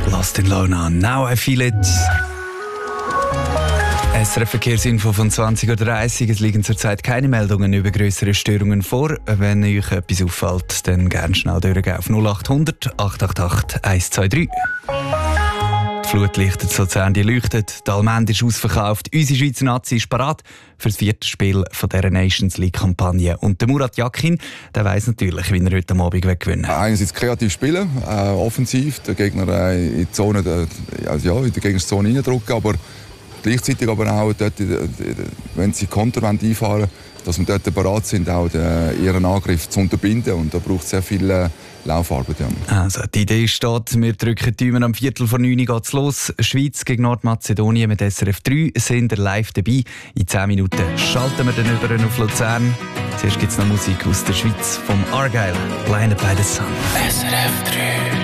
Lost in Lona, Now I Feel It. SRF Verkehrsinfo von 20.30 Uhr. Es liegen zurzeit keine Meldungen über grössere Störungen vor. Wenn euch etwas auffällt, dann gerne schnell durchgehen auf 0800 888 123. Die Flutlichter zu Luzern, die leuchten. Die Allmende ist ausverkauft. Unsere Schweizer Nazi ist bereit für das 4. Spiel von dieser Nations League-Kampagne. Und der Murat Yakin, der weiss natürlich, wie er heute Abend gewinnen will. Einerseits kreativ spielen, offensiv, den Gegner in die Zone, in die Gegnerzone reindrücken, aber gleichzeitig aber auch dort, wenn sie Konter einfahren wollen, dass wir dort bereit sind, auch ihren Angriff zu unterbinden. Und da braucht es sehr viel Laufarbeit. Ja. Also, die Idee steht, wir drücken die Daumen, am 8:45 geht es los. Schweiz gegen Nordmazedonien mit SRF 3 sind live dabei. In 10 Minuten schalten wir dann über auf Luzern. Zuerst gibt es noch Musik aus der Schweiz vom Argyle, Blinded by the Sun. SRF 3.